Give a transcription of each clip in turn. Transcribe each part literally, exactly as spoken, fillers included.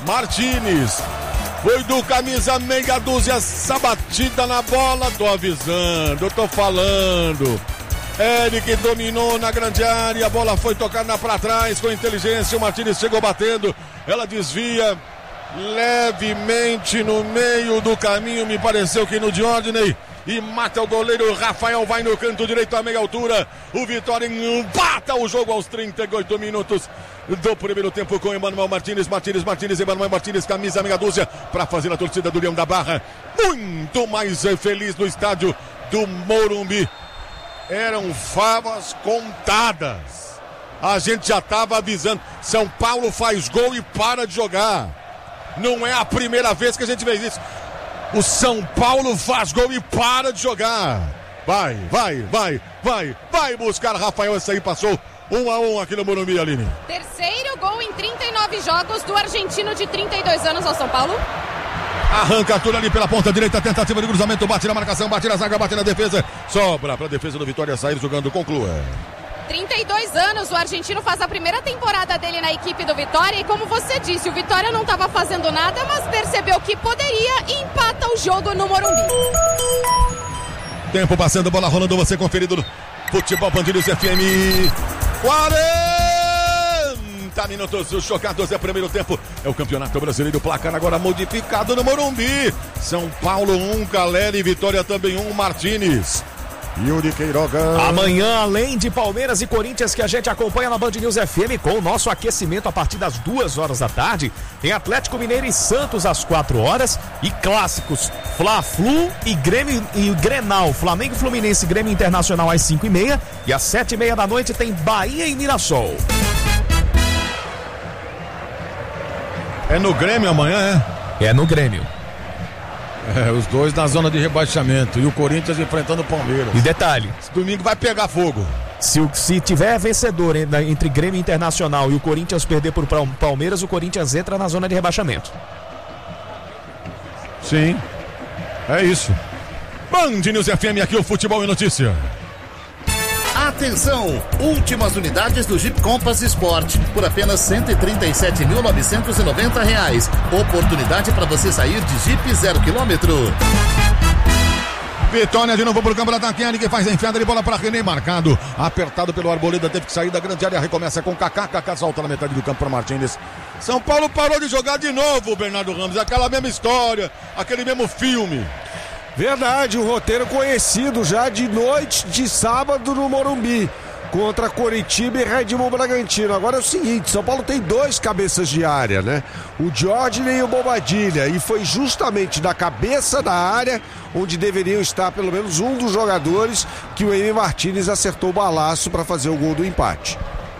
Martins. Foi do camisa meia dúzia, essa batida na bola, tô avisando, eu tô falando. Eric dominou na grande área, a bola foi tocada pra trás com inteligência, o Martins chegou batendo, ela desvia levemente no meio do caminho, me pareceu que no Diógenes, e mata o goleiro. Rafael vai no canto direito a meia altura, o Vitória empata o jogo aos trinta e oito minutos do primeiro tempo com Emanuel Martins, Martins, Martins, Emanuel Martins, camisa meia dúzia, para fazer a torcida do Leão da Barra muito mais feliz no estádio do Morumbi. Eram favas contadas, a gente já estava avisando, São Paulo faz gol e para de jogar, não é a primeira vez que a gente vê isso. O São Paulo faz gol e para de jogar. Vai, vai, vai, vai, vai buscar Rafael. Esse aí passou um a um aqui no Morumbi, Aline. Terceiro gol em trinta e nove jogos do argentino de trinta e dois anos ao São Paulo. Arranca tudo ali pela ponta direita, tentativa de cruzamento, bate na marcação, bate na zaga, bate na defesa. Sobra para a defesa do Vitória sair jogando, conclua. trinta e dois anos, o argentino faz a primeira temporada dele na equipe do Vitória e como você disse, o Vitória não estava fazendo nada, mas percebeu que poderia e empata o jogo no Morumbi. Tempo passando, bola rolando, você conferido no Futebol Bandidos F M. quarenta minutos, os chocados é primeiro tempo, é o Campeonato Brasileiro, placar agora modificado no Morumbi. São Paulo um, Caleri, Vitória também um, Martins. Yuri Queiroga. Amanhã, além de Palmeiras e Corinthians, que a gente acompanha na Band News F M com o nosso aquecimento a partir das duas horas da tarde, tem Atlético Mineiro e Santos às quatro horas e clássicos Fla-Flu e Grêmio e Grenal, Flamengo, Fluminense, Grêmio Internacional às cinco e meia e às sete e meia da noite tem Bahia e Mirassol. É no Grêmio amanhã, é? É no Grêmio. É, os dois na zona de rebaixamento e o Corinthians enfrentando o Palmeiras. E detalhe, esse domingo vai pegar fogo. Se, o, se tiver vencedor entre Grêmio Internacional e o Corinthians perder por Palmeiras, o Corinthians entra na zona de rebaixamento. Sim, é isso. Band News F M, aqui o Futebol e Notícia. Atenção! Últimas unidades do Jeep Compass Sport por apenas cento e trinta e sete mil novecentos e noventa reais. Oportunidade para você sair de Jeep zero quilômetro. Vitória de novo pro campo da ataque, que faz a enfiada de bola para René, marcado, apertado pelo Arboleda, teve que sair da grande área, recomeça com Kaká, Kaká solta na metade do campo para Martins. São Paulo parou de jogar de novo, Bernardo Ramos, aquela mesma história, aquele mesmo filme. Verdade, um roteiro conhecido já de noite de sábado no Morumbi, contra Coritiba e Red Bull Bragantino. Agora é o seguinte, São Paulo tem dois cabeças de área, né? O Diógenes e o Bobadilha, e foi justamente na cabeça da área onde deveriam estar pelo menos um dos jogadores que o Emi Martins acertou o balaço para fazer o gol do empate.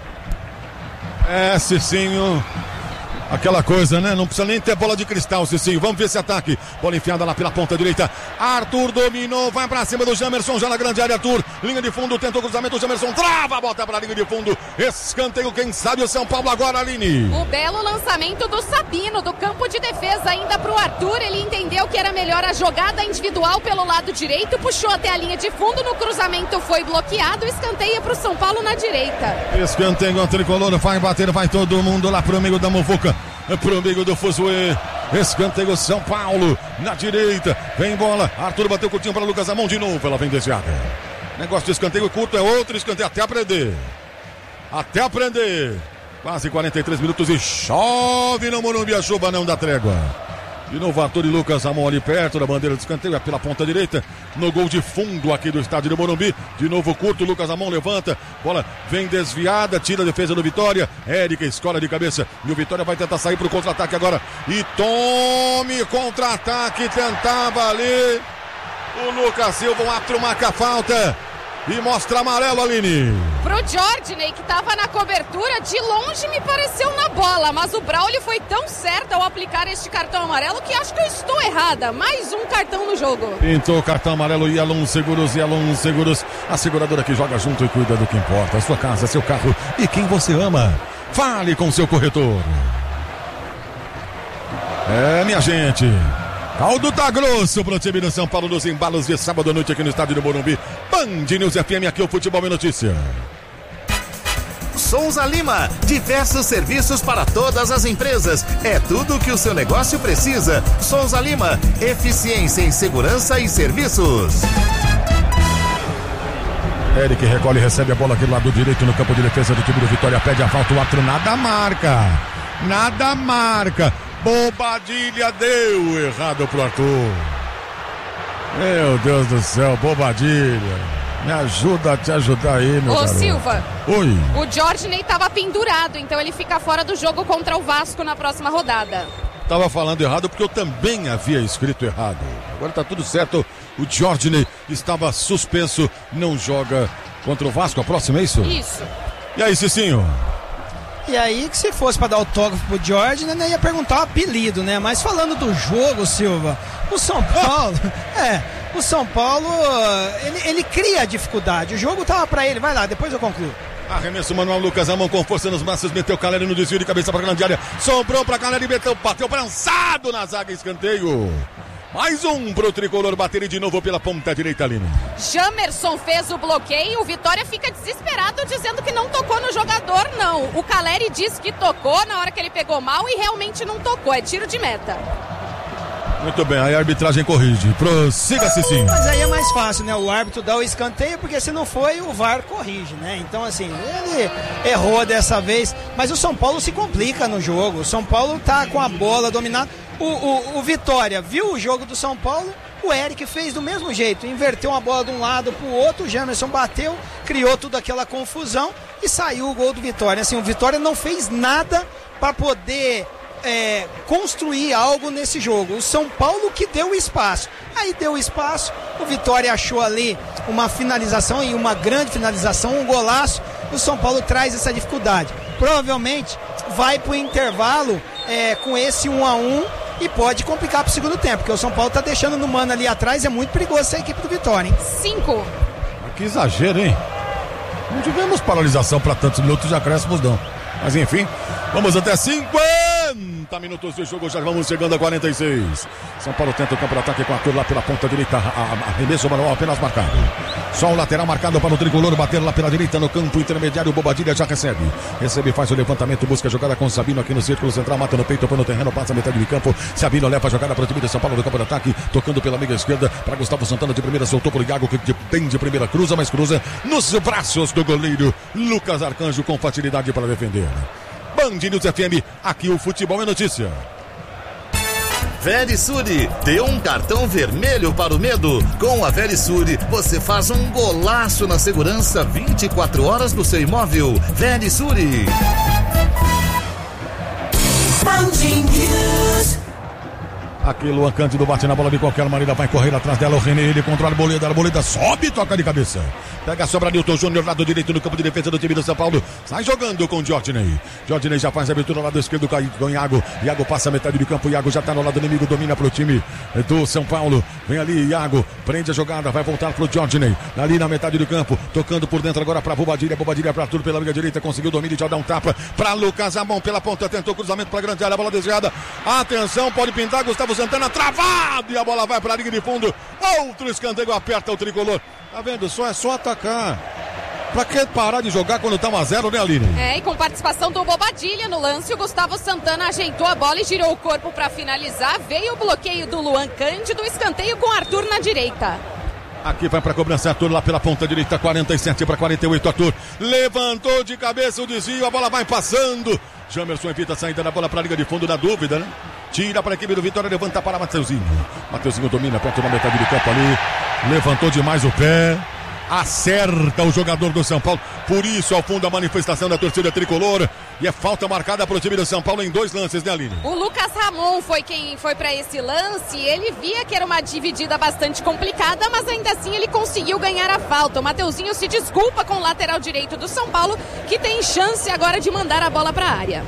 É, Cicinho, aquela coisa, né? Não precisa nem ter bola de cristal, Cicinho. Vamos ver esse ataque. Bola enfiada lá pela ponta direita. Arthur dominou, vai pra cima do Jamerson, já na grande área, Arthur. Linha de fundo, tentou o cruzamento, o Jamerson trava, bota pra linha de fundo. Escanteio, quem sabe o São Paulo agora, Aline. O belo lançamento do Sabino, do campo de defesa ainda pro Arthur. Ele entendeu que era melhor a jogada individual pelo lado direito, puxou até a linha de fundo, no cruzamento foi bloqueado, escanteia pro São Paulo na direita. Escanteio, o tricolor vai bater, vai todo mundo lá pro meio da muvuca. Pro meio do Fuzue, escanteio São Paulo, na direita, vem bola, Arthur bateu curtinho para Lucas Amon de novo, ela vem desviada. Negócio de escanteio curto é outro escanteio, até aprender, até aprender. Quase quarenta e três minutos e chove no Morumbi, a chuva não dá trégua. De novo Arthur e Lucas Amon ali perto da bandeira de escanteio, é pela ponta direita, no gol de fundo aqui do estádio do Morumbi. De novo curto, Lucas Amon levanta, bola vem desviada, tira a defesa do Vitória. Érica escola de cabeça e o Vitória vai tentar sair pro contra-ataque agora. E tome contra-ataque, tentava ali. O Lucas Silva, o árbitro marca a falta e mostra amarelo, Aline. Pro Diógenes, que tava na cobertura, de longe me pareceu na bola, mas o Braulio foi tão certo ao aplicar este cartão amarelo que acho que eu estou errada. Mais um cartão no jogo. Pintou o cartão amarelo e Alon Seguros, e Alon Seguros, a seguradora que joga junto e cuida do que importa. A sua casa, seu carro e quem você ama. Fale com seu corretor. É, minha gente, caldo tá grosso pro time do São Paulo nos embalos de sábado à noite aqui no estádio do Morumbi. Band News F M, aqui o Futebol e Notícia. Souza Lima. Diversos serviços para todas as empresas. É tudo o que o seu negócio precisa. Souza Lima, eficiência em segurança e serviços. Eric recolhe e recebe a bola aqui do lado direito no campo de defesa do time do Vitória. Pede a falta, o Arthur nada marca. Nada marca. Bobadilha deu errado pro Arthur. Meu Deus do céu, Bobadilha. Me ajuda a te ajudar aí, meu Ô, garoto. Silva. Oi. O Jorginei tava pendurado, então ele fica fora do jogo contra o Vasco na próxima rodada. Tava falando errado porque eu também havia escrito errado. Agora tá tudo certo. O Jorginei estava suspenso, não joga contra o Vasco. A próxima, é isso? Isso. E aí, Cicinho? E aí que se fosse para dar autógrafo pro Jorge, né, ia perguntar o apelido, né? Mas falando do jogo, Silva, o São Paulo, é, o São Paulo, ele, ele cria dificuldade. O jogo tava para ele, vai lá, depois eu concluo. Arremesso Manuel Lucas, a mão com força nos braços, meteu Caleri no desvio de cabeça para a grande área, sobrou para Caleri, meteu, bateu prensado na zaga, escanteio. Mais um pro tricolor bater de novo pela ponta direita ali. Jamerson fez o bloqueio, o Vitória fica desesperado dizendo que não tocou no jogador, não. O Caleri disse que tocou na hora que ele pegou mal e realmente não tocou, é tiro de meta. Muito bem, aí a arbitragem corrige. Prossiga, Cicinho. Mas aí é mais fácil, né? O árbitro dá o escanteio, porque se não foi, o V A R corrige, né? Então, assim, ele errou dessa vez. Mas o São Paulo se complica no jogo. O São Paulo tá com a bola dominada. O, o, o Vitória viu o jogo do São Paulo, o Eric fez do mesmo jeito. Inverteu uma bola de um lado pro outro, o Jamerson bateu, criou toda aquela confusão e saiu o gol do Vitória. Assim, o Vitória não fez nada para poder... É, construir algo nesse jogo. O São Paulo que deu espaço. Aí deu espaço, o Vitória achou ali uma finalização e uma grande finalização, um golaço. O São Paulo traz essa dificuldade. Provavelmente vai pro intervalo é, com esse um a um e pode complicar pro segundo tempo, porque o São Paulo tá deixando no mano ali atrás, é muito perigoso essa equipe do Vitória, hein? Cinco. Que exagero, hein? Não tivemos paralisação para tantos minutos de acréscimos, não. Mas enfim, vamos até cinquenta minutos de jogo, já vamos chegando a quarenta e seis. São Paulo tenta o campo de ataque com a Arthur lá pela ponta direita, arremesso manual apenas marcado. Só o lateral marcado para o tricolor, bater lá pela direita no campo intermediário, o Bobadilha já recebe. Recebe, faz o levantamento, busca a jogada com o Sabino aqui no círculo central, mata no peito, põe no terreno, passa a metade de campo. Sabino leva a jogada para o time de São Paulo no campo de ataque, tocando pela meia esquerda para Gustavo Santana de primeira, soltou para o Iago, que de, bem de primeira cruza, mas cruza nos braços do goleiro Lucas Arcanjo com facilidade para defender. Band News F M, aqui o futebol é notícia. Verisure, deu um cartão vermelho para o medo. Com a Verisure, você faz um golaço na segurança vinte e quatro horas do seu imóvel. Verisure. Band News. Aqui Luan Cândido bate na bola de qualquer maneira, vai correr atrás dela, o René, ele controla a Arboleda, a Arboleda sobe, toca de cabeça. Pega a sobra Nilton Júnior, lado direito no campo de defesa do time do São Paulo, sai jogando com o Jorginei. Jorginei já faz a abertura no lado esquerdo com o Iago, Iago passa a metade do campo, Iago já tá no lado inimigo, domina pro time do São Paulo, vem ali Iago, prende a jogada, vai voltar pro Jorginei, ali na metade do campo, tocando por dentro agora pra Bobadilha, Bobadilha pra Arthur pela linha direita, conseguiu o domínio, já dá um tapa pra Lucas Amon pela ponta, tentou cruzamento pra grande área, a bola desviada, atenção, pode pintar, Gustavo Santana travado e a bola vai pra linha de fundo, outro escanteio, aperta o tricolor, tá vendo, só é só atacar. Pra que parar de jogar quando tá um a zero, né, Aline? É, e com participação do Bobadilha no lance, o Gustavo Santana ajeitou a bola e girou o corpo pra finalizar. Veio o bloqueio do Luan Cândido, escanteio com Arthur na direita. Aqui vai pra cobrança, Arthur lá pela ponta direita, quarenta e sete para quarenta e oito, Arthur levantou de cabeça o desvio, a bola vai passando. Jamerson evita a saída da bola pra liga de fundo, na dúvida, né? Tira para a equipe do Vitória, levanta para Mateuzinho. Mateuzinho domina perto da metade do campo ali, levantou demais o pé. Acerta o jogador do São Paulo. Por isso, ao fundo, a manifestação da torcida tricolor. E é falta marcada para o time do São Paulo em dois lances, né, Aline? O Lucas Ramon foi quem foi para esse lance. Ele via que era uma dividida bastante complicada, mas ainda assim ele conseguiu ganhar a falta. O Mateuzinho se desculpa com o lateral direito do São Paulo, que tem chance agora de mandar a bola para a área.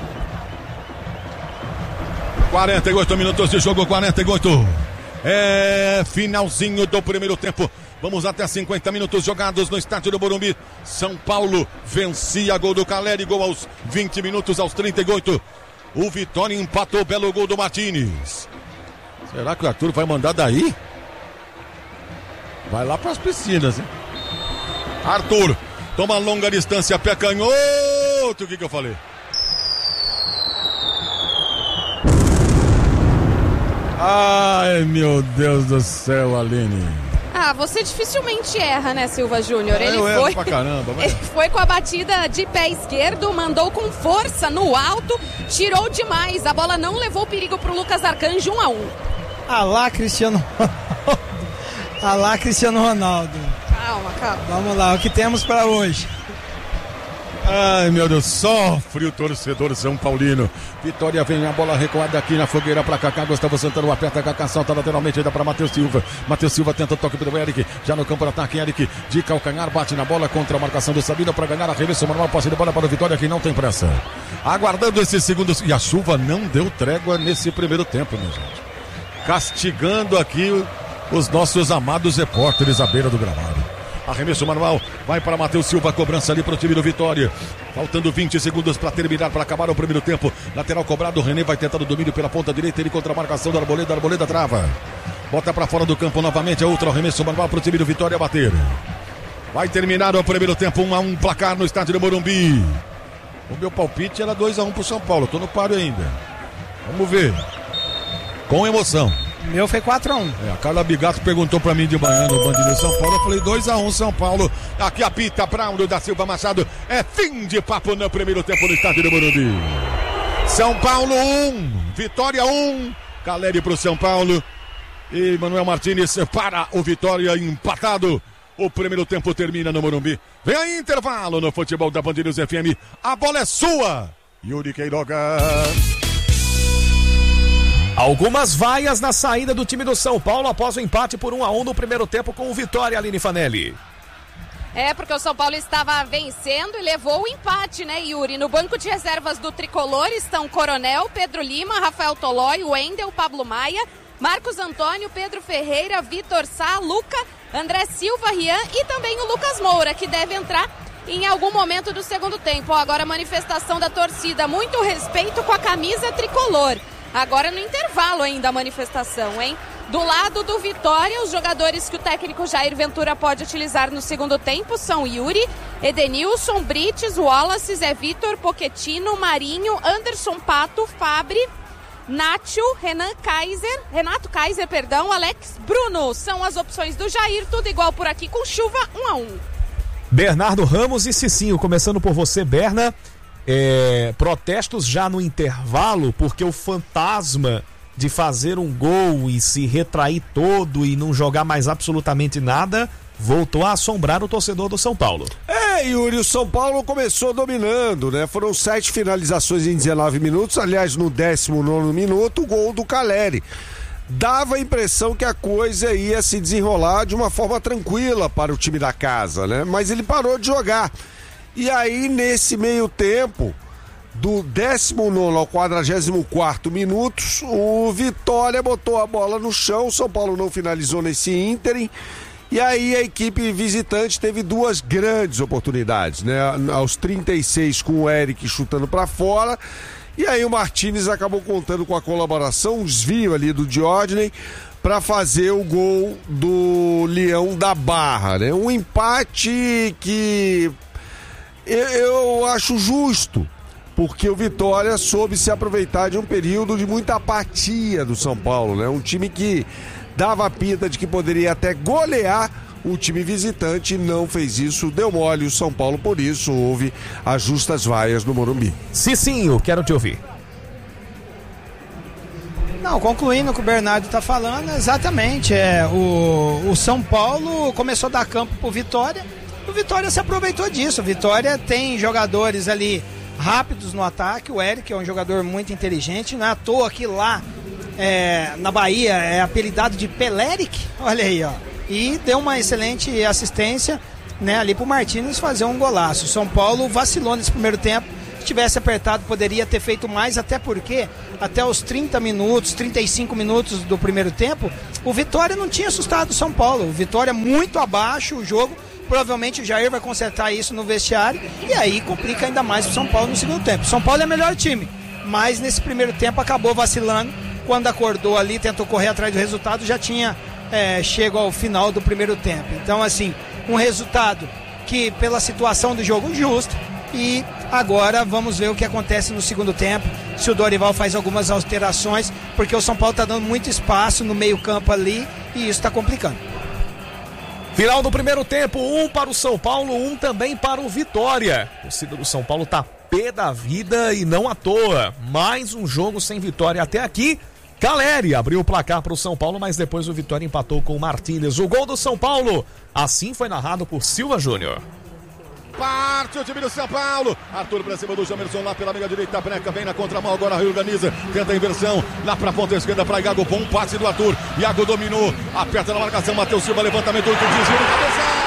quarenta e oito minutos de jogo, quarenta e oito. É finalzinho do primeiro tempo. Vamos até cinquenta minutos jogados no estádio do Morumbi. São Paulo vencia, gol do Caleri, gol aos vinte minutos, aos trinta e oito. O Vitória empatou, belo gol do Martins. Será que o Arthur vai mandar daí? Vai lá para as piscinas, hein? Arthur toma longa distância, pé canhoto. minuto, o que, que eu falei? Ai, meu Deus do céu, Aline. Ah, você dificilmente erra, né, Silva Júnior? Ah, ele eu erro foi pra caramba, mas... Ele foi com a batida de pé esquerdo, mandou com força no alto, tirou demais. A bola não levou perigo pro Lucas Arcanjo, um a um. Alá, Cristiano Ronaldo. Alá, Cristiano Ronaldo. Calma, calma. Vamos lá, o que temos para hoje? Ai, meu Deus, sofre o torcedor São Paulino. Vitória vem, a bola recuada aqui na fogueira pra Kaká. Gustavo Santana aperta, Kaká salta lateralmente ainda pra Matheus Silva. Matheus Silva tenta o toque pro Eric. Já no campo de ataque, Eric de calcanhar, bate na bola contra a marcação do Sabino pra ganhar a arremesso manual. Passe de bola para o Vitória, que não tem pressa. Aguardando esses segundos. E a chuva não deu trégua nesse primeiro tempo, minha gente. Castigando aqui os nossos amados repórteres à beira do gramado. Arremesso manual, vai para Matheus Silva, cobrança ali para o time do Vitória. Faltando vinte segundos para terminar, para acabar o primeiro tempo. Lateral cobrado, o René vai tentar o domínio pela ponta direita, ele contra a marcação da Arboleda, a Arboleda trava. Bota para fora do campo novamente, é outro arremesso manual para o time do Vitória bater. Vai terminar o primeiro tempo, um a um placar no estádio do Morumbi. O meu palpite era dois a um para o São Paulo, tô no páreo ainda. Vamos ver. Com emoção. Meu foi quatro a um. É, a Carla Bigato perguntou pra mim de manhã no Band News São Paulo. Eu falei dois a um São Paulo. Aqui apita Braulio da Silva Machado. É fim de papo no primeiro tempo no estádio do Morumbi. São Paulo um, Vitória um. Caleri pro São Paulo. E Manuel Martínez para o Vitória empatado. O primeiro tempo termina no Morumbi. Vem aí intervalo no futebol da Band News F M. A bola é sua, Yuri Queiroga. Algumas vaias na saída do time do São Paulo após o empate por um a um no primeiro tempo com o Vitória, Aline Fanelli. É, porque o São Paulo estava vencendo e levou o empate, né, Yuri? No banco de reservas do Tricolor estão Coronel, Pedro Lima, Rafael Tolói, Wendel, Pablo Maia, Marcos Antônio, Pedro Ferreira, Vitor Sá, Luca, André Silva, Rian e também o Lucas Moura, que deve entrar em algum momento do segundo tempo. Agora a manifestação da torcida, muito respeito com a camisa tricolor. Agora no intervalo ainda a manifestação, hein? Do lado do Vitória, os jogadores que o técnico Jair Ventura pode utilizar no segundo tempo são Yuri, Edenilson, Brites, Wallace, Zé Vitor, Pochettino, Marinho, Anderson Pato, Fabri, Nacho, Renan Kaiser, Renato Kaiser, perdão, Alex Bruno. São as opções do Jair, tudo igual por aqui com chuva, um a um. Bernardo Ramos e Cicinho, começando por você, Berna. É, protestos já no intervalo, porque o fantasma de fazer um gol e se retrair todo e não jogar mais absolutamente nada voltou a assombrar o torcedor do São Paulo. É, Yuri, o São Paulo começou dominando, né? Foram sete finalizações em dezenove minutos, aliás, no décimo nono minuto, o gol do Caleri. Dava a impressão que a coisa ia se desenrolar de uma forma tranquila para o time da casa, né? Mas ele parou de jogar. E aí, nesse meio tempo, do décimo nono ao quadragésimo quarto minutos, o Vitória botou a bola no chão, o São Paulo não finalizou nesse ínterim, e aí a equipe visitante teve duas grandes oportunidades, né? Aos trinta e seis com o Eric chutando para fora, e aí o Martínez acabou contando com a colaboração, um desvio ali do Diógenes, para fazer o gol do Leão da Barra, né? Um empate que eu acho justo, porque o Vitória soube se aproveitar de um período de muita apatia do São Paulo, né? Um time que dava a pinta de que poderia até golear o time visitante, não fez isso, deu mole o São Paulo, por isso houve as justas vaias no Morumbi. Cicinho, quero te ouvir. Não, concluindo o que o Bernardo está falando, exatamente, é, o, o São Paulo começou a dar campo pro Vitória. O Vitória se aproveitou disso. O Vitória tem jogadores ali rápidos no ataque. O Eric é um jogador muito inteligente. Não é à toa que lá é, na Bahia é apelidado de Peleric. Olha aí, ó. E deu uma excelente assistência, né, ali pro Martínez fazer um golaço. O São Paulo vacilou nesse primeiro tempo. Se tivesse apertado, poderia ter feito mais, até porque até os trinta minutos, trinta e cinco minutos do primeiro tempo, o Vitória não tinha assustado o São Paulo. O Vitória muito abaixo, o jogo. Provavelmente o Jair vai consertar isso no vestiário e aí complica ainda mais o São Paulo no segundo tempo. O São Paulo é o melhor time, mas nesse primeiro tempo acabou vacilando. Quando acordou ali, tentou correr atrás do resultado, já tinha é, chego ao final do primeiro tempo. Então, assim, um resultado que pela situação do jogo justo e Agora vamos ver o que acontece no segundo tempo, se o Dorival faz algumas alterações, porque o São Paulo está dando muito espaço no meio campo ali e isso está complicando. Final do primeiro tempo, um para o São Paulo, um também para o Vitória. O torcida do São Paulo tá pé da vida e não à toa. Mais um jogo sem vitória até aqui. Caleri abriu o placar para o São Paulo, mas depois o Vitória empatou com o Martínez. O gol do São Paulo, assim foi narrado por Silva Júnior. Parte o time do São Paulo. Arthur pra cima do Jamerson lá pela meia direita. Breca vem na contramão, agora reorganiza. Tenta a inversão. Lá pra ponta esquerda pra Iago. Bom passe do Arthur. Iago dominou. Aperta na marcação. Matheus Silva, levantamento. Desvio no cabeça.